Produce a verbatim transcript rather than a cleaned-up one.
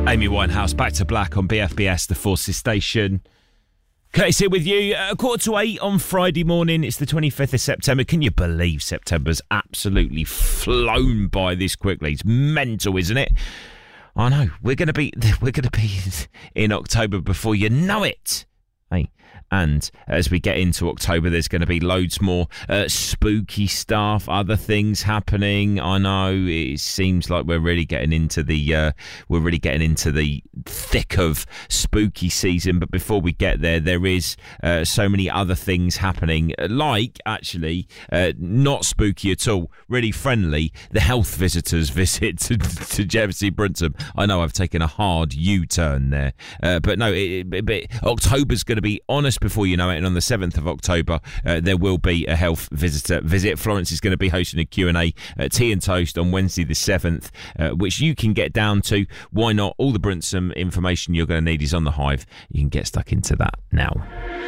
Amy Winehouse, Back to Black on B F B S, the Forces Station. Curtis here with you. A quarter to eight on Friday morning. It's the twenty-fifth of September. Can you believe September's absolutely flown by this quickly? It's mental, isn't it? I know. We're going to be we're going to be in October before you know it. Hey. And as we get into October, there's going to be loads more uh, spooky stuff, other things happening. I know it seems like we're really getting into the uh, we're really getting into the thick of spooky season. But before we get there, there is uh, so many other things happening, like actually uh, not spooky at all, really friendly. The health visitors visit to, to Jevsey Brunton. I know I've taken a hard U-turn there, uh, but no, it, it, it, October's going to be honest before you know it, and on the seventh of October uh, there will be a health visitor visit. Florence is going to be hosting a Q and A at Tea and Toast on Wednesday the seventh, uh, which you can get down to. Why not? All the Bruntsum information you're going to need is on the Hive. You can get stuck into that now.